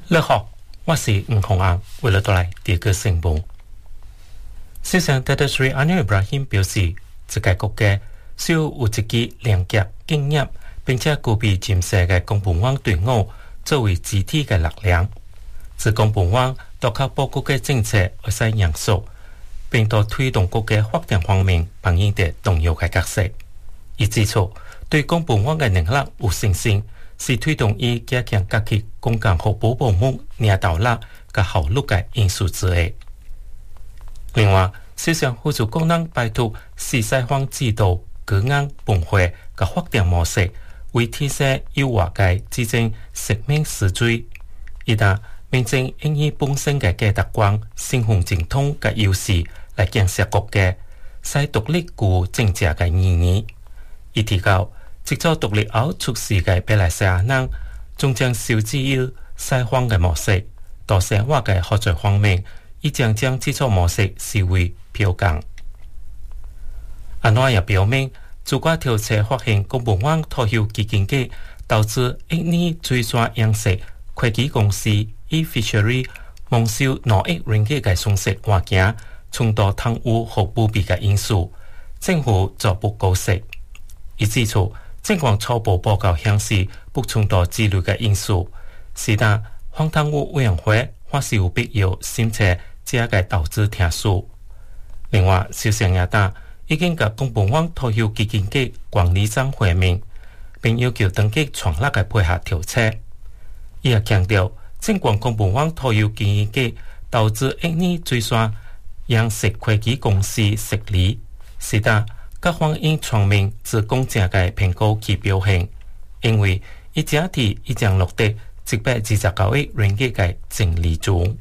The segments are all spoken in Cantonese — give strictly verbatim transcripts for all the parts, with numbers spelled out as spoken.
你好，我是吴洪昂，为了带来第二个新闻。首相特特斯里安尼伊布拉欣表示，这个国家需要有一支廉洁、敬业并且具备建设的公平网队伍作为集体的力量。自公平网到确保国家政策会使严肃，并到推动国家发展方面扮演着重要的角色。伊指出，对公平网的能力有信心，是推动伊加强家己公共服务部门领导力和效率的因素之一。另外，首相呼吁工人拜托西西方制度、高压分配和发展模式，为提升优化的之争生命时序。一旦民政应以本身的价值观、身份正统的优势来建设国家，使独立具有政治的意义。伊提到，即做独立后出世的马来西亚人，终将受制于西方的模式，在生活的合作方面，伊将将这种模式视为标杆。安怎也表明，自我调查发现公平网投票基金机导致印尼水产养殖会计公司 eFishery 蒙受两亿ringgit的损失换件，重蹈贪污和舞弊的因素，政府做不高息。伊指出，尽管初步报告显示不重蹈之类的因素，是但反贪污委员会还是有必要审查这个投资听数。另外，首相也答已经甲公平网投票基金机管理长会面，并要求登记创立的配合调查。伊也强调，尽管公平网投票基金机投资印尼水产养殖会计公司设立，是但各方应全面自公正的评估其表现，因为伊假提已将录得一百二十九亿ringgit的净利润。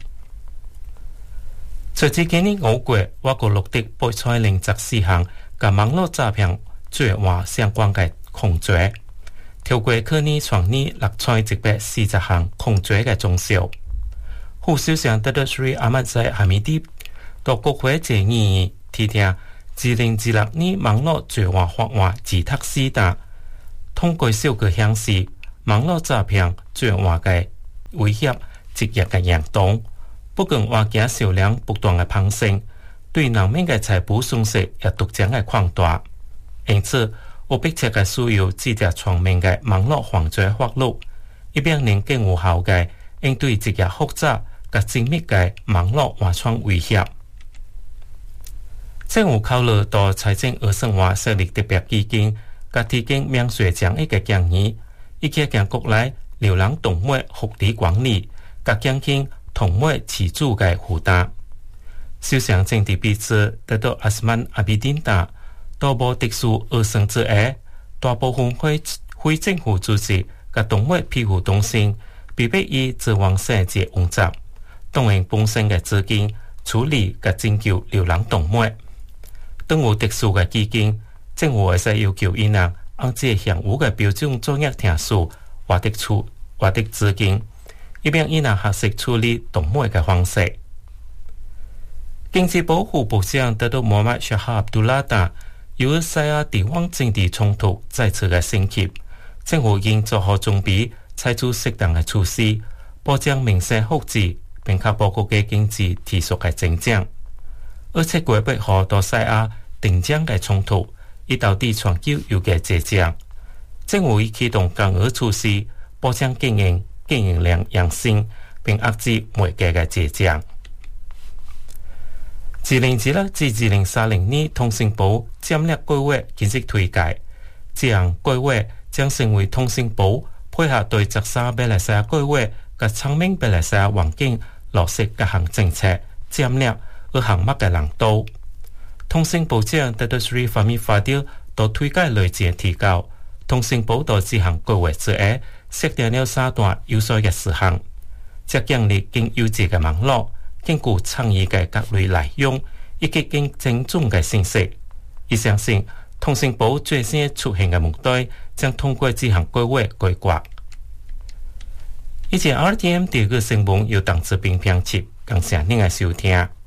随至今年五月，我国录得八千零十四项跟网络诈骗罪案相关的控罪，超过去年全年六千一百四十项控罪的总数。副首相特特斯里阿曼在哈米迪到国会建议提定二零二六年网络罪案法案自读四答，通过数据显示，网络诈骗罪案的威胁日益的严重，不仅案件数量不断的攀升，对人民的财富损失也逐渐的扩大。因此，有迫切的需要制定全面的网络犯罪法律，以便能更有效的应对日益复杂和精密的网络安全威胁。政府考虑到财政预算案设立特别基金，甲提供免税奖励的建议，以加强国内流浪动物福利管理，甲减轻动物饲主的负担。首相政治秘书得到阿斯曼阿比丁达多无特殊预算之下，大部分非非政府组织甲动物庇护中心必须以资源设置运作，动用本身的资金处理甲拯救流浪动物。当有特殊的基金，政府会使要求伊人按这现有的标准作业听数获得出获得资金，以便伊人学习处理动物的方式。经济保护部长得到穆罕默沙哈阿卜杜拉达，由于西亚地方政治冲突再次的升级，政府已经做好准备，采取适当的措施，保障民生福祉，并确保国家经济持续的增长。而且过八号到西亚定将的冲突，已导致全球油价滞涨。政府已启动降额措施，保障经营经营量扬升，并遏制煤价的滞涨。二零二六至二零三零年通信部战略规划正式推介，这项规划将成为通信部配合对十三马来西亚规划和昌明马来西亚环境落实各项政策战略和项目的领导。通信部长特特斯里法米法雕都推介类似的提高，通信部在这项规划之下设定了三段有效的事项，即建立更优质的网络，更具创意的各类内容，以及更精准的信息。伊相信通信部最新出现的目的将通过这项规划规划。以前 R T M 第二个新闻由邓志平编辑，感谢您的收听。